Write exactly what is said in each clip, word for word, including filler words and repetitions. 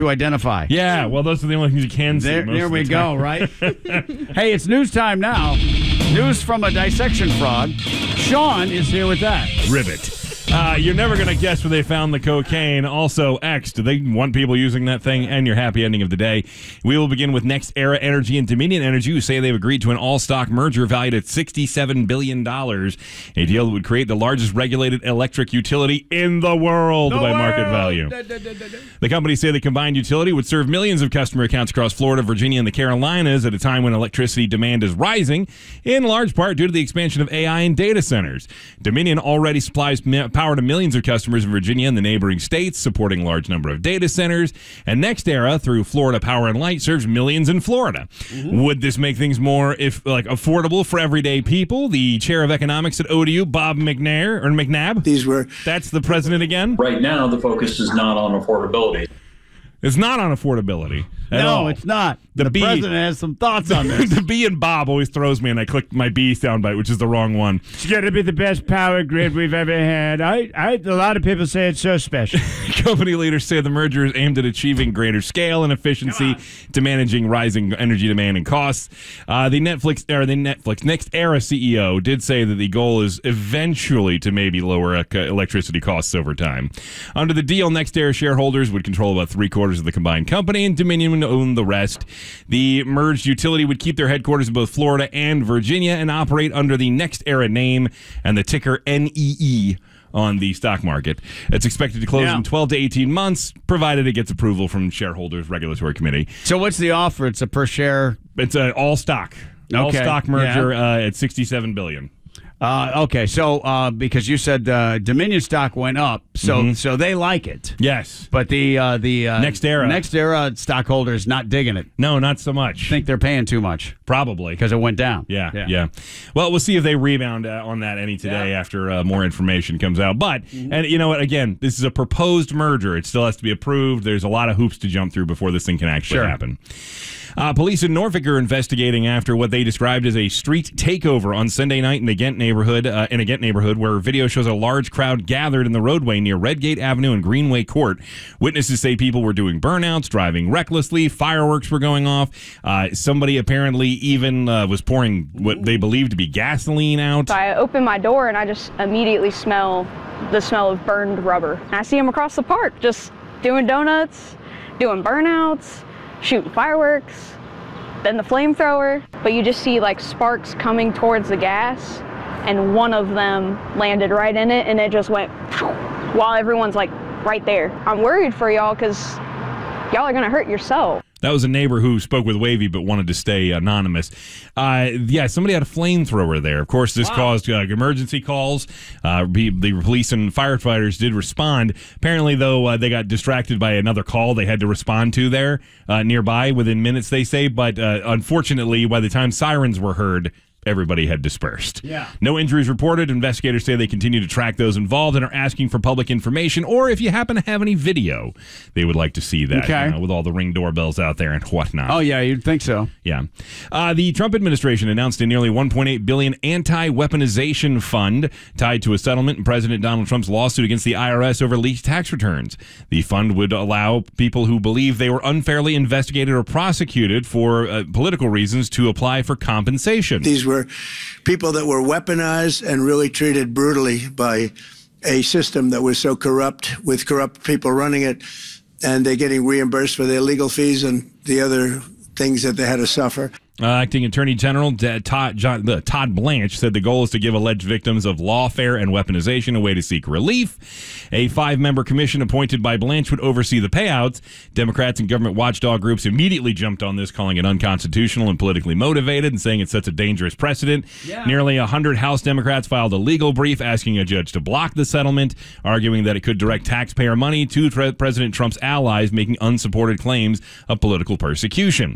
to identify. Yeah, well, those are the only things you can see. There, most there of we the go, time. right? Hey, it's news time now. News from a dissection frog. Sean is here with that. Rivet. Uh, you're never going to guess where they found the cocaine. Also, X, do they want people using that thing? And your happy ending of the day. We will begin with Next Era Energy and Dominion Energy, who say they've agreed to an all-stock merger valued at sixty-seven billion dollars, a deal that would create the largest regulated electric utility in the world The by world. market value. Da, da, da, da, da. The companies say the combined utility would serve millions of customer accounts across Florida, Virginia, and the Carolinas at a time when electricity demand is rising, in large part due to the expansion of A I and data centers. Dominion already supplies mi- power to millions of customers in Virginia and the neighboring states, supporting a large number of data centers. And Next Era, through Florida Power and Light, serves millions in Florida. Mm-hmm. Would this make things more if like affordable for everyday people? The chair of economics at O D U, Bob McNair, or McNabb. These were That's the president again? Right now, the focus is not on affordability. It's not on affordability at No, all. it's not. The The, B- president has some thoughts on this. The B in Bob always throws me, and I click my B soundbite, which is the wrong one. It's going to be the best power grid we've ever had. I, I, a lot of people say it's so special. Company leaders say the merger is aimed at achieving greater scale and efficiency to managing rising energy demand and costs. Uh, the Netflix or the Netflix Next Era C E O did say that the goal is eventually to maybe lower uh, electricity costs over time. Under the deal, Next Era shareholders would control about three quarters of the combined company, and Dominion would own the rest. The merged utility would keep their headquarters in both Florida and Virginia and operate under the Next Era name and the ticker N E E on the stock market. It's expected to close Yeah. in twelve to eighteen months, provided it gets approval from shareholders' regulatory committee. So what's the offer? It's a per share. It's an all stock, all Okay. stock merger uh, at sixty-seven billion dollars. Uh, okay, so uh, because you said uh, Dominion stock went up, so Mhm. so they like it. Yes, But the uh, the uh, Next Era. Next Era stockholders not digging it. no, not so much. Think they're paying too much Probably. because it went down. Yeah, yeah, Well, we'll see if they rebound uh, on that any today after uh, more information comes out. But, and you know what, again, this is a proposed merger. It still has to be approved. There's a lot of hoops to jump through before this thing can actually Sure. happen. Uh, police in Norfolk are investigating after what they described as a street takeover on Sunday night in the Ghent neighborhood, uh, in a Ghent neighborhood where video shows a large crowd gathered in the roadway near Redgate Avenue and Greenway Court. Witnesses say people were doing burnouts, driving recklessly, fireworks were going off. Uh, somebody apparently even uh, was pouring what they believed to be gasoline out. So I open my door and I just immediately smell the smell of burned rubber. And I see them across the park just doing donuts, doing burnouts, shooting fireworks, then the flamethrower. But you just see like sparks coming towards the gas, and one of them landed right in it, and it just went while everyone's like right there. I'm worried for y'all because y'all are gonna hurt yourself. That was a neighbor who spoke with Wavy but wanted to stay anonymous. Uh, yeah, somebody had a flamethrower there. Of course, this wow. caused uh, emergency calls. Uh, the police and firefighters did respond. Apparently, though, uh, they got distracted by another call they had to respond to there uh, nearby within minutes, they say. But uh, unfortunately, by the time sirens were heard, everybody had dispersed. Yeah. No injuries reported. Investigators say they continue to track those involved and are asking for public information, or if you happen to have any video, they would like to see that, okay. you know, with all the Ring doorbells out there and whatnot. Oh, yeah, you'd think so. Yeah. Uh, the Trump administration announced a nearly one point eight billion dollars anti-weaponization fund tied to a settlement in President Donald Trump's lawsuit against the I R S over leaked tax returns. The fund would allow people who believe they were unfairly investigated or prosecuted for uh, political reasons to apply for compensation. These were people that were weaponized and really treated brutally by a system that was so corrupt, with corrupt people running it, and they're getting reimbursed for their legal fees and the other things that they had to suffer. Uh, Acting Attorney General Todd, John, uh, Todd Blanche said the goal is to give alleged victims of lawfare and weaponization a way to seek relief. A five-member commission appointed by Blanche would oversee the payouts. Democrats and government watchdog groups immediately jumped on this, calling it unconstitutional and politically motivated and saying it sets a dangerous precedent. Yeah. Nearly one hundred House Democrats filed a legal brief asking a judge to block the settlement, arguing that it could direct taxpayer money to tre- President Trump's allies making unsupported claims of political persecution.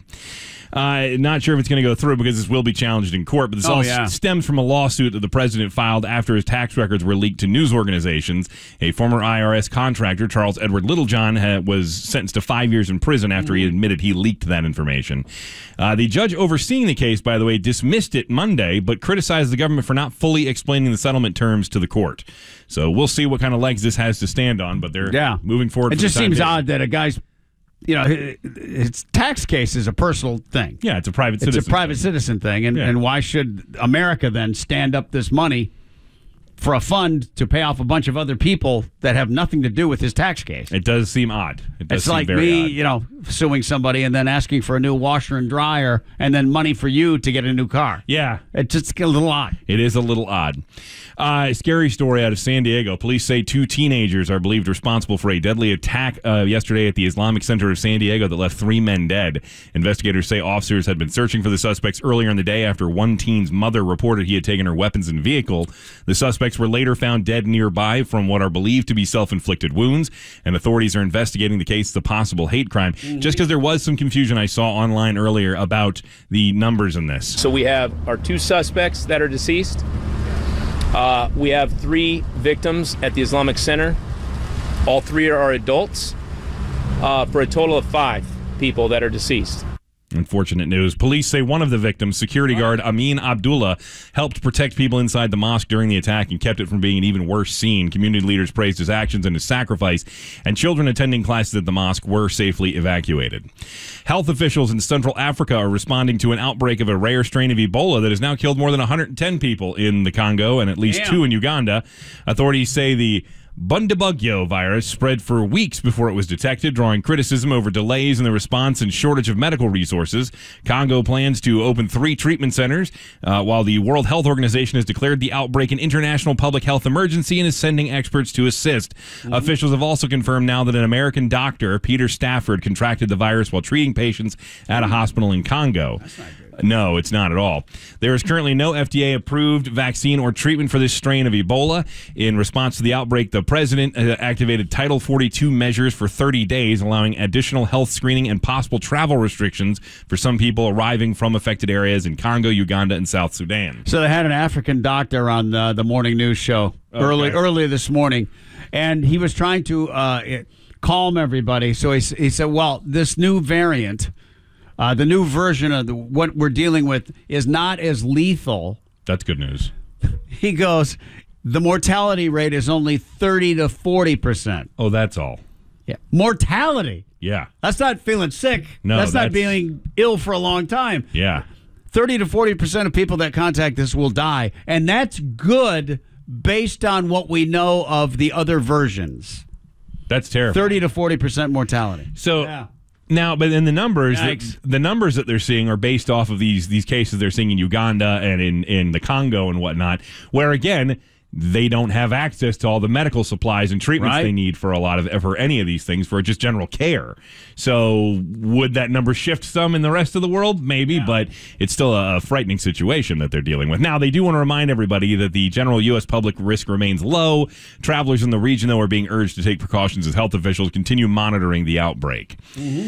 Uh, not sure if it's going to go through because this will be challenged in court, but this oh, all yeah. s- stems from a lawsuit that the president filed after his tax records were leaked to news organizations. A former I R S contractor, Charles Edward Littlejohn, ha- was sentenced to five years in prison after mm. he admitted he leaked that information. Uh, the judge overseeing the case, by the way, dismissed it Monday, but criticized the government for not fully explaining the settlement terms to the court. So we'll see what kind of legs this has to stand on, but they're yeah. moving forward. It for just the time seems being. odd that a guy's you know, it's tax case is a personal thing. Yeah, it's a private citizen. It's a private thing. citizen thing, and Yeah. and why should America then stand up this money for a fund to pay off a bunch of other people that have nothing to do with his tax case? It does seem odd. It does It's seem like very me, odd. you know, suing somebody and then asking for a new washer and dryer and then money for you to get a new car. Yeah. It's just a little odd. It is a little odd. Uh, scary story out of San Diego. Police say two teenagers are believed responsible for a deadly attack uh, yesterday at the Islamic Center of San Diego that left three men dead. Investigators say officers had been searching for the suspects earlier in the day after one teen's mother reported he had taken her weapons and vehicle. The suspects were later found dead nearby from what are believed to be self-inflicted wounds, and authorities are investigating the case as a possible hate crime. Mm-hmm. Just because there was some confusion I saw online earlier about the numbers in this. So we have our two suspects that are deceased. Uh, we have three victims at the Islamic Center. All three are adults, uh, for a total of five people that are deceased. Unfortunate news. Police say one of the victims, security guard Amin Abdullah, helped protect people inside the mosque during the attack and kept it from being an even worse scene. Community leaders praised his actions and his sacrifice, and children attending classes at the mosque were safely evacuated. Health officials in Central Africa are responding to an outbreak of a rare strain of Ebola that has now killed more than one hundred ten people in the Congo and at least Damn. two in Uganda. Authorities say the Bundibugyo virus spread for weeks before it was detected, drawing criticism over delays in the response and shortage of medical resources. Congo plans to open three treatment centers, uh, while the World Health Organization has declared the outbreak an international public health emergency and is sending experts to assist. Mm-hmm. Officials have also confirmed now that an American doctor, Peter Stafford, contracted the virus while treating patients at a hospital in Congo. That's not good. No, it's not at all. There is currently no F D A-approved vaccine or treatment for this strain of Ebola. In response to the outbreak, the president uh, activated Title forty-two measures for thirty days, allowing additional health screening and possible travel restrictions for some people arriving from affected areas in Congo, Uganda, and South Sudan. So they had an African doctor on uh, the morning news show okay. early early this morning, and he was trying to uh, calm everybody. So he, he said, well, this new variant... Uh, the new version of the, what we're dealing with is not as lethal. That's good news. He goes, the mortality rate is only thirty to forty percent. Oh, that's all. Yeah. Mortality. Yeah. That's not feeling sick. No, that's, that's not being ill for a long time. Yeah. thirty to forty percent of people that contact this will die. And that's good based on what we know of the other versions. That's terrible. thirty to forty percent mortality. So... Yeah. Now, but in the numbers, that, Yikes. the numbers that they're seeing are based off of these these cases they're seeing in Uganda and in, in the Congo and whatnot, where again they don't have access to all the medical supplies and treatments Right. they need for a lot of for any of these things for just general care. So would that number shift some in the rest of the world? Maybe, yeah. But it's still a frightening situation that they're dealing with. Now, they do want to remind everybody that the general U S public risk remains low. Travelers in the region, though, are being urged to take precautions as health officials continue monitoring the outbreak. Mm-hmm.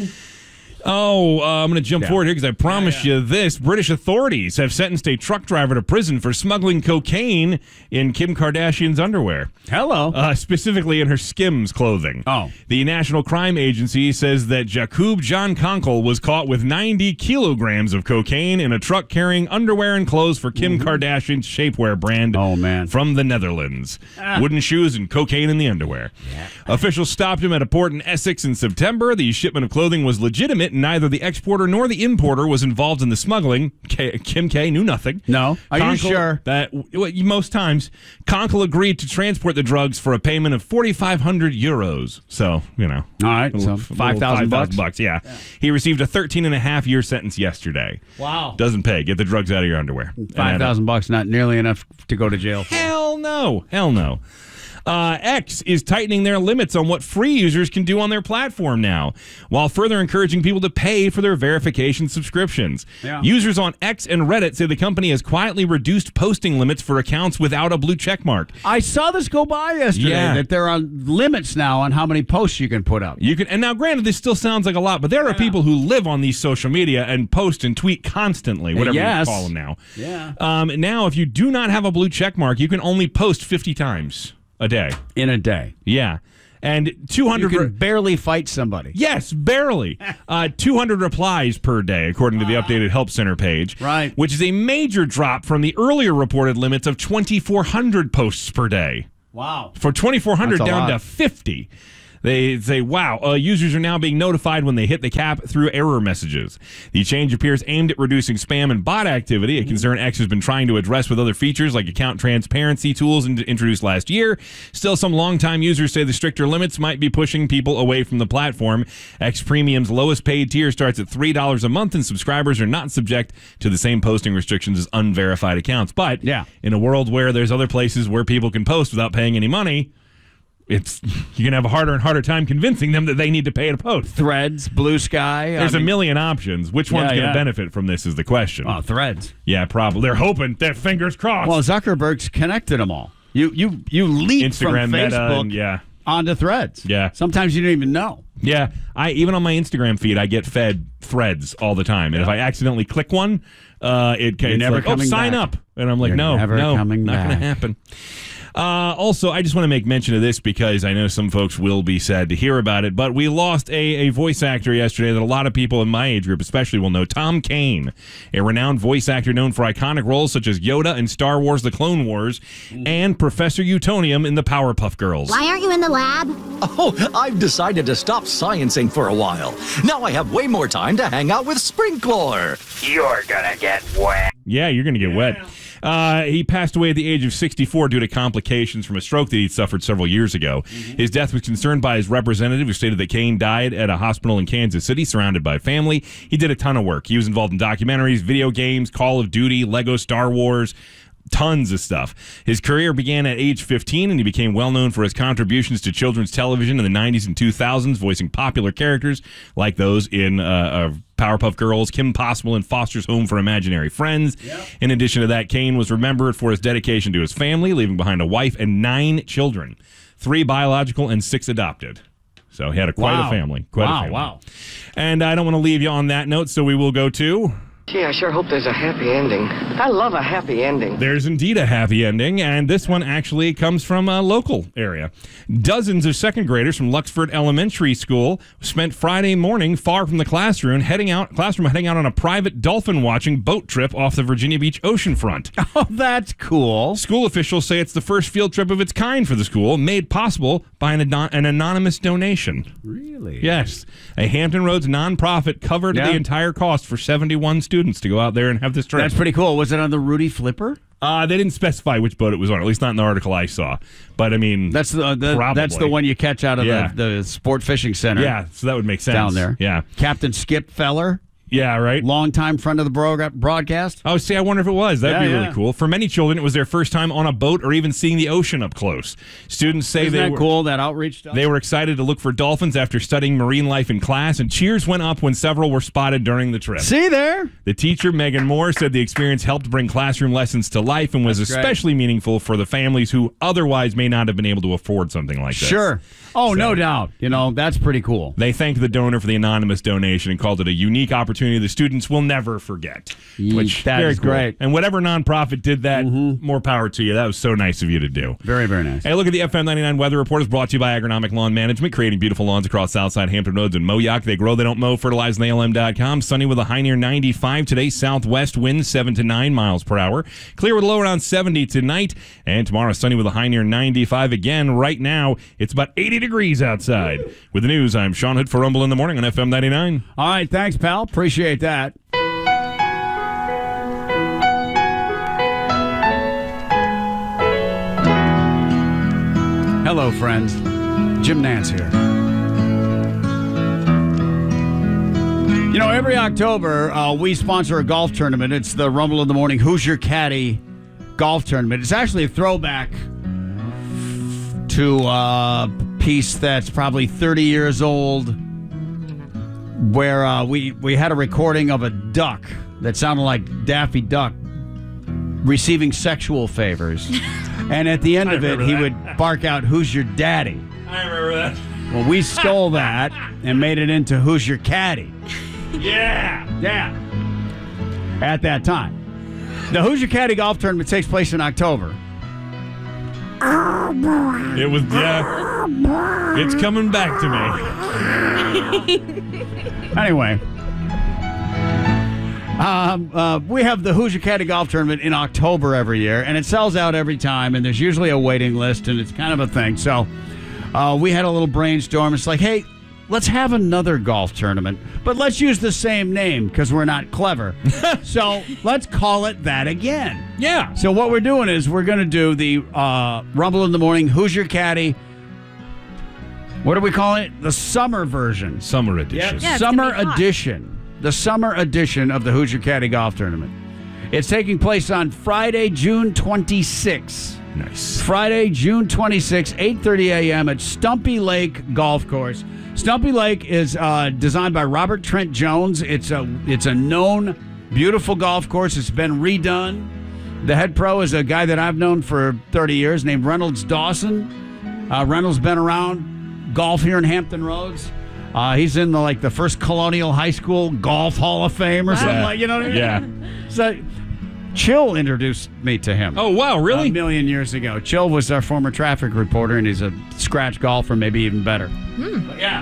Oh, uh, I'm going to jump yeah. forward here because I promised yeah, yeah. you this. British authorities have sentenced a truck driver to prison for smuggling cocaine in Kim Kardashian's underwear. Hello. Uh, specifically in her Skims clothing. Oh. The National Crime Agency says that Jakub John Konkel was caught with ninety kilograms of cocaine in a truck carrying underwear and clothes for Kim mm-hmm. Kardashian's shapewear brand oh, man. from the Netherlands. Ah. Wooden shoes and cocaine in the underwear. Yeah. Officials stopped him at a port in Essex in September. The shipment of clothing was legitimate. Neither the exporter nor the importer was involved in the smuggling. K- Kim K knew nothing. No. Are Konkel, you sure? That most times, Konkel agreed to transport the drugs for a payment of forty-five hundred euros. So, you know. All right. So five thousand bucks. bucks. Yeah. yeah. He received a thirteen and a half year sentence yesterday. Wow. Doesn't pay. Get the drugs out of your underwear. five thousand bucks, not nearly enough to go to jail for. Hell no. Hell no. Uh, X is tightening their limits on what free users can do on their platform now, while further encouraging people to pay for their verification subscriptions. Yeah. Users on X and Reddit say the company has quietly reduced posting limits for accounts without a blue check mark. I saw this go by yesterday, yeah. that there are limits now on how many posts you can put up. You can, and now, granted, this still sounds like a lot, but there are yeah. people who live on these social media and post and tweet constantly, whatever yes. you call them now. Yeah. Um, now, if you do not have a blue check mark, you can only post fifty times. A day. In a day. Yeah. And two hundred... You can re- barely fight somebody. Yes, barely. uh, two hundred replies per day, according to the updated Help Center page. Right. Which is a major drop from the earlier reported limits of twenty-four hundred posts per day. Wow. For twenty-four hundred down lot. to fifty. They say, wow, uh, users are now being notified when they hit the cap through error messages. The change appears aimed at reducing spam and bot activity, a concern X has been trying to address with other features like account transparency tools in- introduced last year. Still, some longtime users say the stricter limits might be pushing people away from the platform. X Premium's lowest paid tier starts at three dollars a month, and subscribers are not subject to the same posting restrictions as unverified accounts. But yeah. in a world where there's other places where people can post without paying any money, it's you're going to have a harder and harder time convincing them that they need to pay to post. Threads, Blue Sky. There's I mean, a million options. Which one's Yeah, going to yeah. benefit from this is the question. Oh, Threads. Yeah, probably. They're hoping. Their fingers crossed. Well, Zuckerberg's connected them all. You you you leap from Instagram, Meta, Facebook and- yeah. onto Threads. Yeah. Sometimes you don't even know. Yeah, I even on my Instagram feed, I get fed Threads all the time, and if I accidentally click one, uh, it it's never like, oh, coming sign back. up, and I'm like, You're no, never no, coming not going to back. happen. Uh, also, I just want to make mention of this because I know some folks will be sad to hear about it, but we lost a, a voice actor yesterday that a lot of people in my age group especially will know, Tom Kane, a renowned voice actor known for iconic roles such as Yoda in Star Wars The Clone Wars and Professor Utonium in the Powerpuff Girls. Why aren't you in the lab? Oh, I've decided to stop sciencing for a while. Now I have way more time to hang out with Sprinkler. You're gonna get wet. Yeah, you're going to get wet. Uh, he passed away at the age of sixty-four due to complications from a stroke that he'd suffered several years ago. His death was concerned by his representative, who stated that Kane died at a hospital in Kansas City, surrounded by family. He did a ton of work. He was involved in documentaries, video games, Call of Duty, Lego Star Wars, tons of stuff. His career began at age fifteen, and he became well known for his contributions to children's television in the nineties and two thousands, voicing popular characters like those in uh, uh, Powerpuff Girls, Kim Possible, and Foster's Home for Imaginary Friends. Yep. In addition to that, Kane was remembered for his dedication to his family, leaving behind a wife and nine children, three biological and six adopted. So he had a, quite Wow. a family. Quite Wow, a family. wow. And I don't want to leave you on that note, so we will go to... Gee, I sure hope there's a happy ending. I love a happy ending. There's indeed a happy ending, and this one actually comes from a local area. Dozens of second graders from Luxford Elementary School spent Friday morning far from the classroom, heading out classroom heading out on a private dolphin watching boat trip off the Virginia Beach oceanfront. Oh, that's cool. School officials say it's the first field trip of its kind for the school, made possible by an, anon- an anonymous donation. Really? Yes. A Hampton Roads nonprofit covered Yeah. the entire cost for seventy-one students to go out there and have this trip. That's pretty cool. Was it on the Rudy Flipper? Uh, they didn't specify which boat it was on, at least not in the article I saw. But, I mean, That's the, the probably. that's the one you catch out of Yeah. the, the Sport Fishing Center. Yeah, so that would make sense. Down there. Yeah. Captain Skip Feller, Yeah, right? longtime friend of the bro- broadcast. Oh, see, I wonder if it was. That'd Yeah, be yeah. really cool. For many children, it was their first time on a boat or even seeing the ocean up close. Students say Isn't they that were cool, that outreach stuff? they were excited to look for dolphins after studying marine life in class, and cheers went up when several were spotted during the trip. See there? The teacher, Megan Moore, said the experience helped bring classroom lessons to life and was That's great. especially meaningful for the families who otherwise may not have been able to afford something like this. Sure. Oh, So- no doubt. You know, that's pretty cool. They thanked the donor for the anonymous donation and called it a unique opportunity the students will never forget. Ye- Which that very is cool. great. And whatever nonprofit did that, more power to you. That was so nice of you to do. Very, very nice. Hey, look at the F M ninety-nine weather report is brought to you by Agronomic Lawn Management, creating beautiful lawns across Southside Hampton Roads and Moyock. They grow, they don't mow. Fertilize on A L M dot com. Sunny with a high near ninety-five today. Southwest winds seven to nine miles per hour. Clear with a low around seventy tonight. And tomorrow, sunny with a high near ninety-five. Again, right now, it's about eighty degrees outside. With the news, I'm Sean Hood for Rumble in the Morning on F M ninety-nine. All right, thanks, pal. Appreciate that. Hello, friends. Jim Nance here. You know, every October, uh, we sponsor a golf tournament. It's the Rumble in the Morning Who's Your Caddy golf tournament. It's actually a throwback to a piece that's probably thirty years old, where uh, we, we had a recording of a duck that sounded like Daffy Duck receiving sexual favors. And at the end of it, he that. would bark out, "Who's your daddy?" I remember that. Well, we stole that and made it into "Who's your caddy?" Yeah. Yeah. At that time. The Who's Your Caddy golf tournament takes place in October. It was, yeah. It's coming back to me. Anyway. Um, uh, we have the Who's Your Caddy golf tournament in October every year, and it sells out every time, and there's usually a waiting list, and it's kind of a thing. So uh, we had a little brainstorm. It's like, hey, let's have another golf tournament, but let's use the same name because we're not clever. So let's call it that again. Yeah. So what we're doing is we're going to do the uh, Rumble in the Morning, Who's Your Caddy? What do we call it? The summer version. Summer edition. Yeah, it's Summer gonna be hot. edition. The summer edition of the Who's Your Caddy golf tournament. It's taking place on Friday, June twenty-sixth. Nice. Friday, June twenty-sixth, eight thirty a.m. at Stumpy Lake Golf Course. Stumpy Lake is uh, designed by Robert Trent Jones. It's a it's a known, beautiful golf course. It's been redone. The head pro is a guy that I've known for thirty years named Reynolds Dawson. Uh, Reynolds been around golf here in Hampton Roads. Uh, he's in the like the first Colonial High School Golf Hall of Fame or something Yeah. like, you know what I mean? Yeah. So Chill introduced me to him. Oh, wow, really? A million years ago. Chill was our former traffic reporter, and he's a scratch golfer, maybe even better. But yeah.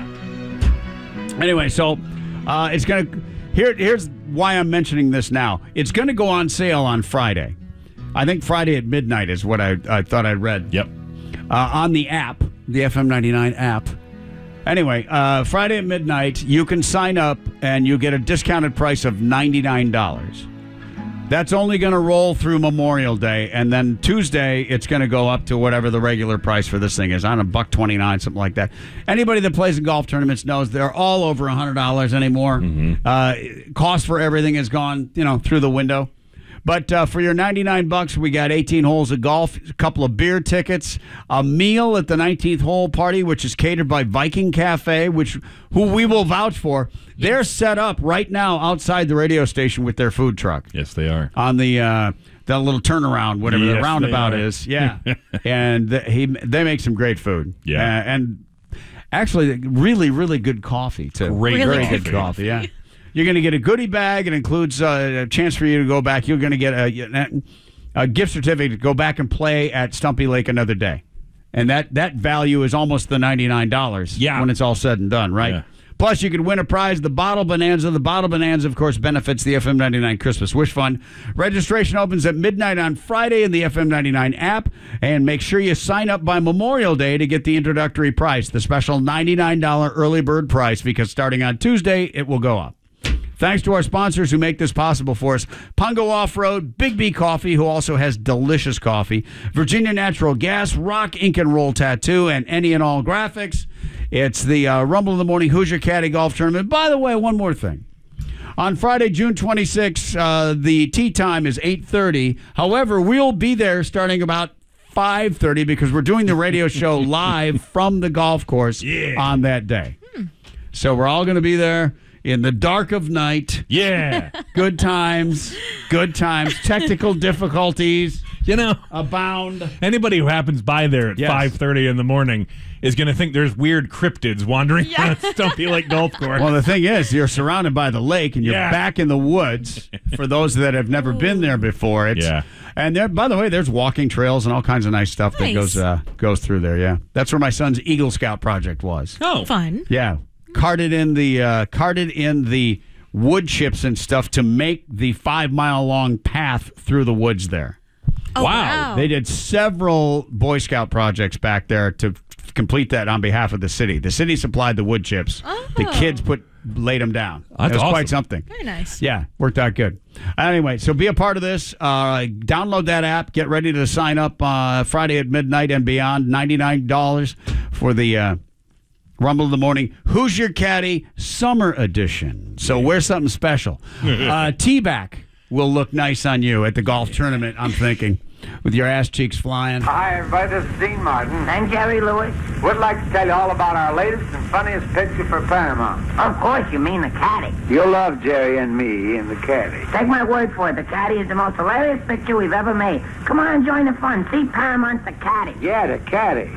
Anyway, so uh, it's going to... Here, here's why I'm mentioning this now. It's going to go on sale on Friday. I think Friday at midnight is what I, I thought I read. Yep. Uh, on the app, the F M ninety-nine app. Anyway, uh, Friday at midnight, you can sign up, and you get a discounted price of ninety-nine dollars. That's only going to roll through Memorial Day, and then Tuesday it's going to go up to whatever the regular price for this thing is. I don't know, buck twenty-nine, something like that. Anybody that plays in golf tournaments knows they're all over a hundred dollars anymore. Mm-hmm. Uh, cost for everything has gone, you know, through the window. But uh, for your ninety-nine bucks, we got eighteen holes of golf, a couple of beer tickets, a meal at the nineteenth hole party, which is catered by Viking Cafe, which who we will vouch for. They're set up right now outside the radio station with their food truck. Yes, they are. On the uh, the little turnaround, whatever the Yes, roundabout they are. is. Yeah. And the, he they make some great food. Yeah. Uh, and actually, really, really good coffee, too. Great Very coffee. good coffee, yeah. You're going to get a goodie bag. It includes uh, a chance for you to go back. You're going to get a, a gift certificate to go back and play at Stumpy Lake another day. And that, that value is almost the ninety-nine dollars Yeah. when it's all said and done, right? Yeah. Plus, you could win a prize, the Bottle Bonanza. The Bottle Bonanza, of course, benefits the F M ninety-nine Christmas Wish Fund. Registration opens at midnight on Friday in the F M ninety-nine app. And make sure you sign up by Memorial Day to get the introductory price, the special ninety-nine dollars early bird price, because starting on Tuesday, it will go up. Thanks to our sponsors who make this possible for us. Pungo Off-Road, Big B Coffee, who also has delicious coffee, Virginia Natural Gas, Rock Ink and Roll Tattoo, and Any and All Graphics. It's the uh, Rumble in the Morning Hoosier Caddy Golf Tournament. By the way, one more thing. On Friday, June twenty-sixth, uh, the tee time is eight thirty. However, we'll be there starting about five thirty because we're doing the radio show live from the golf course Yeah. on that day. So we're all going to be there in the dark of night. Yeah. Good times. Good times. Technical difficulties You know, abound. anybody who happens by there at Yes. five thirty in the morning is going to think there's weird cryptids wandering Yeah. around Stumpy Lake Golf Course. Well, the thing is, you're surrounded by the lake, and you're Yeah. back in the woods. For those that have never been there before, it's Yeah. And there, by the way, there's walking trails and all kinds of nice stuff that Nice. goes uh, goes through there. Yeah, that's where my son's Eagle Scout project was. oh, Fun. Yeah, carted in the uh, carted in the wood chips and stuff to make the five mile long path through the woods there. Oh, Wow. wow. They did several Boy Scout projects back there to f- complete that on behalf of the city. The city supplied the wood chips. The Oh. kids put laid them down. That's it was quite awesome. something. Very nice. Yeah, worked out good. Anyway, so be a part of this. Uh, download that app. Get ready to sign up uh, Friday at midnight and beyond. ninety-nine dollars for the uh, Rumble in the Morning Who's Your Caddy Summer Edition. So wear something special. uh, T-back will look nice on you at the golf tournament, I'm thinking, with your ass cheeks flying. Hi, everybody. This is Dean Martin. And Jerry Lewis? Would like to tell you all about our latest and funniest picture for Paramount. Of course, you mean the caddy. You'll love Jerry and me in the caddy. Take my word for it, the caddy is the most hilarious picture we've ever made. Come on, join the fun. See Paramount the caddy. Yeah, the caddy.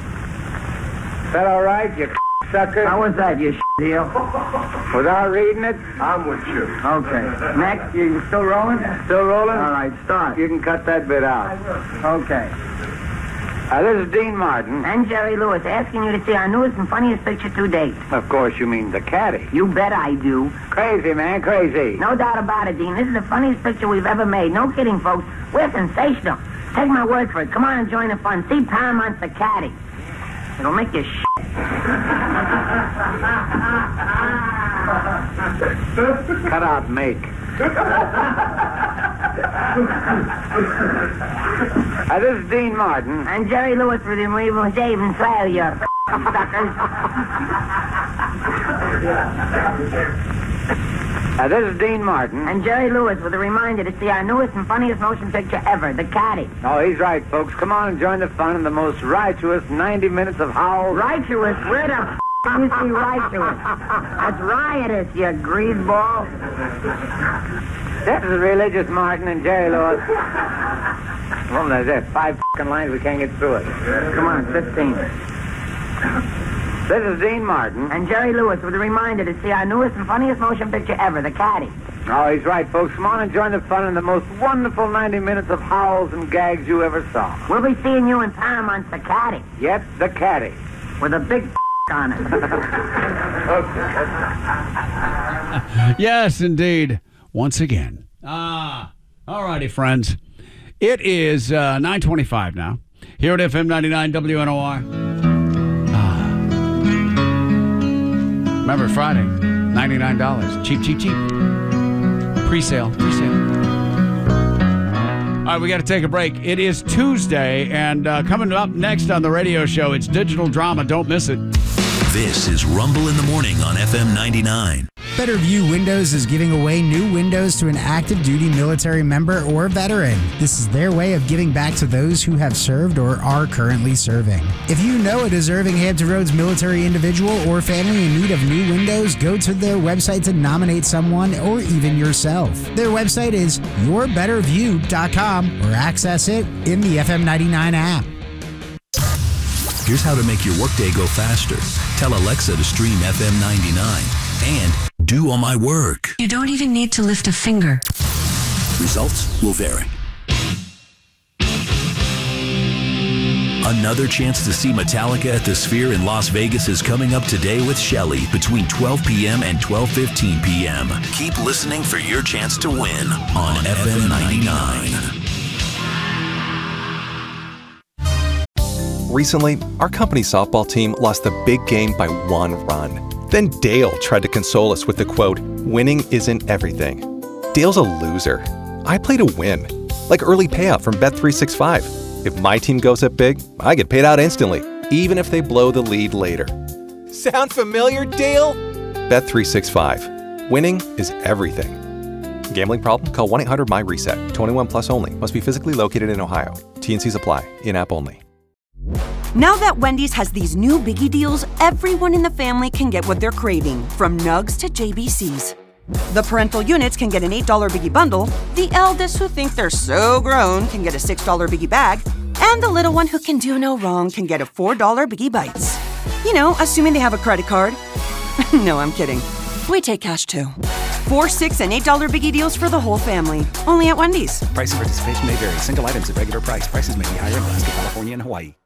Is that all right, you sucker? How was that, you deal? Without reading it? I'm with you. Okay. Next, you still rolling? Still rolling? All right, start. You can cut that bit out. Okay. Uh, this is Dean Martin. And Jerry Lewis asking you to see our newest and funniest picture to date. Of course, you mean the caddy. You bet I do. Crazy, man, crazy. No doubt about it, Dean. This is the funniest picture we've ever made. No kidding, folks. We're sensational. Take my word for it. Come on and join the fun. See Paramount the caddy. It'll make you shit. Cut out make. Uh, this is Dean Martin. And Jerry Lewis with him, we will save and swell you suckers. Uh, this is Dean Martin. And Jerry Lewis with a reminder to see our newest and funniest motion picture ever, The Caddy. Oh, he's right, folks. Come on and join the fun in the most righteous ninety minutes of howl. Righteous? Where the f*** you see righteous? That's riotous, you greaseball. This is Religious Martin and Jerry Lewis. Well, there's there. Five f***ing lines, we can't get through it. Come on, fifteen. This is Dean Martin. And Jerry Lewis with a reminder to see our newest and funniest motion picture ever, The Caddy. Oh, he's right, folks. Come on and join the fun in the most wonderful ninety minutes of howls and gags you ever saw. We'll be seeing you in Paramount's The Caddy. Yep, The Caddy. With a big f*** on it. Yes, indeed. Once again. Ah, all righty, friends. It is uh, nine twenty-five now. Here at F M ninety-nine W N O R. Ah. Remember, Friday, ninety-nine dollars. Cheap, cheap, cheap. Pre-sale, pre-sale. All right, we got to take a break. It is Tuesday, and uh, coming up next on the radio show, it's digital drama. Don't miss it. This is Rumble in the Morning on F M ninety-nine. Better View Windows is giving away new windows to an active duty military member or veteran. This is their way of giving back to those who have served or are currently serving. If you know a deserving Hampton Roads military individual or family in need of new windows, go to their website to nominate someone or even yourself. Their website is your better view dot com or access it in the F M ninety-nine app. Here's how to make your workday go faster. Tell Alexa to stream F M ninety-nine and do all my work. You don't even need to lift a finger. Results will vary. Another chance to see Metallica at the Sphere in Las Vegas is coming up today with Shelley between twelve p.m. and twelve fifteen p.m. Keep listening for your chance to win on, on F M ninety-nine. Recently, our company softball team lost the big game by one run. Then Dale tried to console us with the quote, "Winning isn't everything." Dale's a loser. I play to win. Like early payout from Bet three sixty-five. If my team goes up big, I get paid out instantly, even if they blow the lead later. Sound familiar, Dale? Bet three sixty-five. Winning is everything. Gambling problem? Call one eight hundred M Y reset. twenty-one plus only. Must be physically located in Ohio. T and Cs apply. In-app only. Now that Wendy's has these new biggie deals, everyone in the family can get what they're craving, from nugs to J B Cs. The parental units can get an eight dollar biggie bundle, the eldest who think they're so grown can get a six dollar biggie bag, and the little one who can do no wrong can get a four dollar biggie bites. You know, assuming they have a credit card. No, I'm kidding. We take cash too. Four, six, and eight dollar biggie deals for the whole family. Only at Wendy's. Price and participation may vary. Single items at regular price. Prices may be higher in Alaska, California, and Hawaii.